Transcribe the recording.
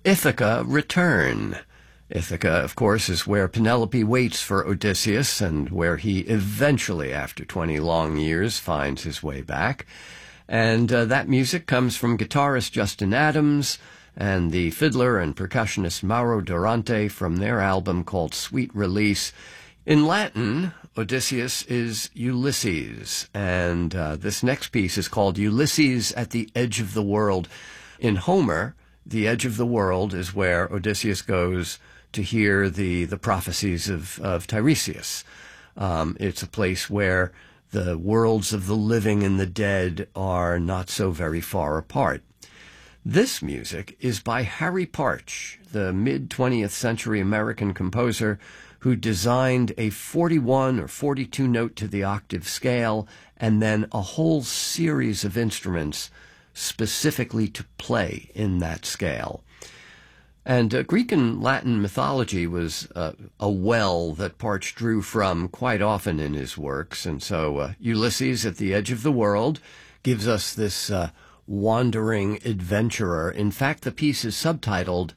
Ithaca Return. Ithaca, of course, is where Penelope waits for Odysseus and where he eventually, after 20 long years, finds his way back. And that music comes from guitarist Justin Adams and the fiddler and percussionist Mauro Durante from their album called Sweet Release. In Latin, Odysseus is Ulysses, and this next piece is called Ulysses at the Edge of the World. In Homer, the edge of the world is where Odysseus goes to hear the prophecies of Tiresias. It's a place where the worlds of the living and the dead are not so very far apart. This music is by Harry Partch, the mid-20th century American composer who designed a 41 or 42 note to the octave scale and then a whole series of instruments specifically to play in that scale. And Greek and Latin mythology was a well that Partch drew from quite often in his works. And so Ulysses at the Edge of the World gives us this wandering adventurer. In fact, the piece is subtitled